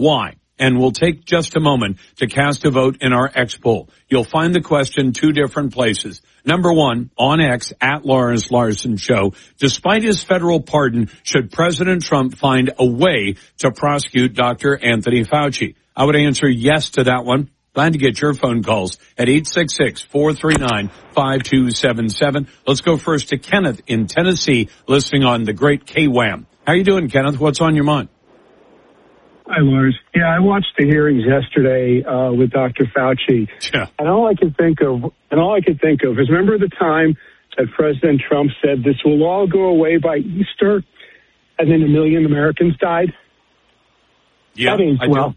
Why? And we'll take just a moment to cast a vote in our X poll. You'll find the question two different places. Number one, on X, at Lawrence Larson Show, despite his federal pardon, should President Trump find a way to prosecute Dr. Anthony Fauci? I would answer yes to that one. Glad to get your phone calls at 866-439-5277. Let's go first to Kenneth in Tennessee, listening on the great KWAM. How you doing, Kenneth? What's on your mind? Hi, Lars. Yeah, I watched the hearings yesterday with Dr. Fauci, and all I could think of is remember the time that President Trump said this will all go away by Easter, and then 1 million Americans died. Yeah, I do.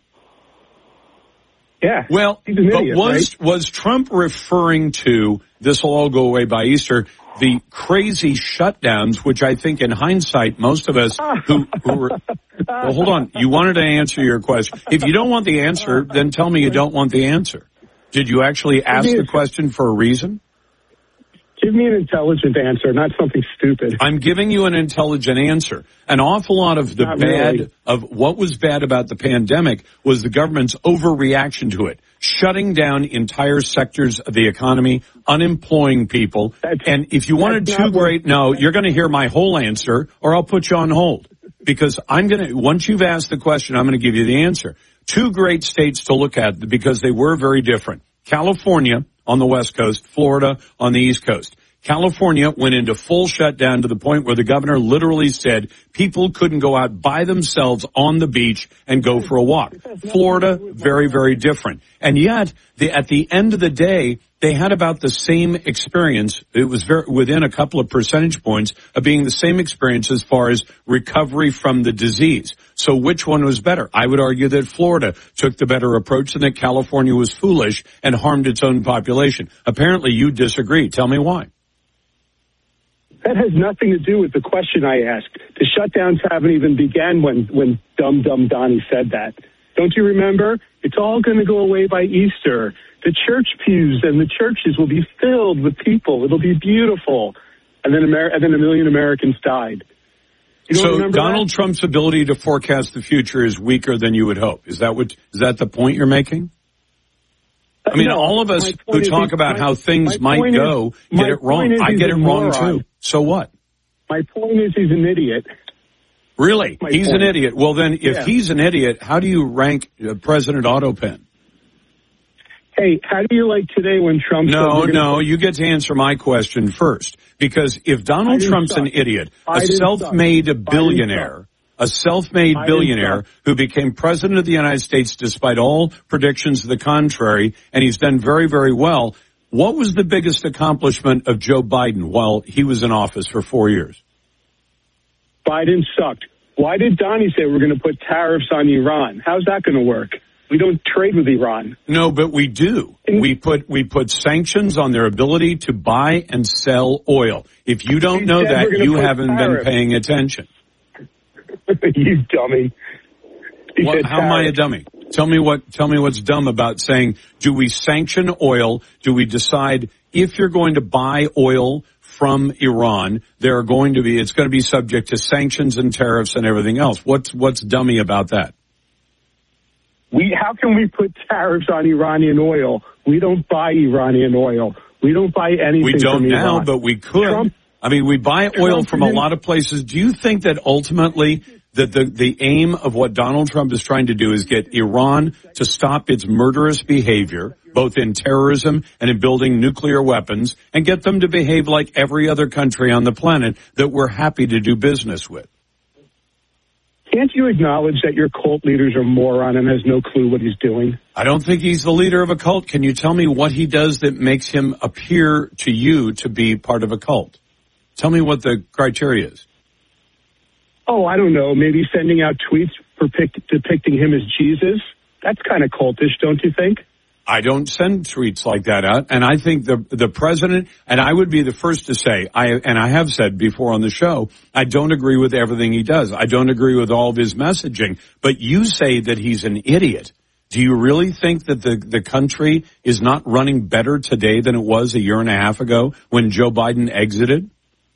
Yeah. Well, he's an idiot, right? Was Trump referring to this will all go away by Easter? The crazy shutdowns, which I think in hindsight, most of us who were, well, hold on. You wanted to answer your question. If you don't want the answer, then tell me you don't want the answer. Did you actually ask the question for a reason? Give me an intelligent answer, not something stupid. I'm giving you an intelligent answer. An awful lot of the of what was bad about the pandemic was the government's overreaction to it, shutting down entire sectors of the economy, unemploying people. And if you wanted too great, no, you're going to hear my whole answer or I'll put you on hold because once you've asked the question, I'm going to give you the answer. Two great states to look at because they were very different. California on the West Coast, Florida on the East Coast. California went into full shutdown to the point where the governor literally said people couldn't go out by themselves on the beach and go for a walk. Florida, very, very different. And yet, at the end of the day, they had about the same experience. It was within a couple of percentage points of being the same experience as far as recovery from the disease. So which one was better? I would argue that Florida took the better approach and that California was foolish and harmed its own population. Apparently you disagree. Tell me why. That has nothing to do with the question I asked. The shutdowns haven't even began when Dumb Donnie said that. Don't you remember? It's all going to go away by Easter. The church pews and the churches will be filled with people. It'll be beautiful. And then 1 million Americans died. So Donald Trump's ability to forecast the future is weaker than you would hope. Is that the point you're making? I mean, all of us who talk about how things might go get it wrong. I get it wrong too. So what? My point is he's an idiot. Really? He's an idiot. Well, then, if he's an idiot, how do you rank President Autopen? Hey, how do you like today when Trump... No, you get to answer my question first. Because if Donald Trump's an idiot, a self-made billionaire who became president of the United States despite all predictions to the contrary, and he's done very, very well, what was the biggest accomplishment of Joe Biden while he was in office for 4 years? Biden sucked. Why did Donnie say we're going to put tariffs on Iran? How's that going to work? We don't trade with Iran. No, but we do. We put sanctions on their ability to buy and sell oil. If you don't know that, you haven't been paying attention. You dummy. How am I a dummy? Tell me what's dumb about saying, do we sanction oil? Do we decide if you're going to buy oil from Iran, it's going to be subject to sanctions and tariffs and everything else? What's dummy about that? How can we put tariffs on Iranian oil? We don't buy Iranian oil. We don't buy anything We don't from now, Iran. But we could. We buy oil from a lot of places. Do you think that ultimately that the aim of what Donald Trump is trying to do is get Iran to stop its murderous behavior, both in terrorism and in building nuclear weapons, and get them to behave like every other country on the planet that we're happy to do business with? Can't you acknowledge that your cult leader's a moron and has no clue what he's doing? I don't think he's the leader of a cult. Can you tell me what he does that makes him appear to you to be part of a cult? Tell me what the criteria is. Oh, I don't know. Maybe sending out tweets depicting him as Jesus. That's kind of cultish, don't you think? I don't send tweets like that out. And I think the president, and I would be the first to say, I have said before on the show, I don't agree with everything he does. I don't agree with all of his messaging. But you say that he's an idiot. Do you really think that the country is not running better today than it was a year and a half ago when Joe Biden exited?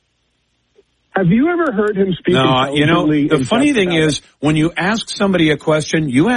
Have you ever heard him speak? No, the funny thing is when you ask somebody a question, you